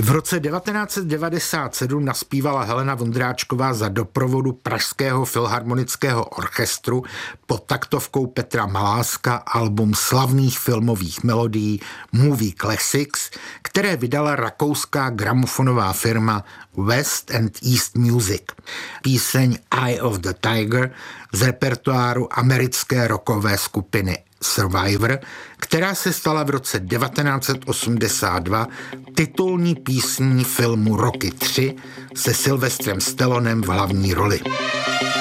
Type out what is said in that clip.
V roce 1997 naspívala Helena Vondráčková za doprovodu Pražského filharmonického orchestru pod taktovkou Petra Maláska album slavných filmových melodií Movie Classics, které vydala rakouská gramofonová firma West and East Music. Píseň Eye of the Tiger z repertoáru americké rockové skupiny Survivor, která se stala v roce 1982 titulní písní filmu Rocky 3 se Sylvestrem Stallonem v hlavní roli.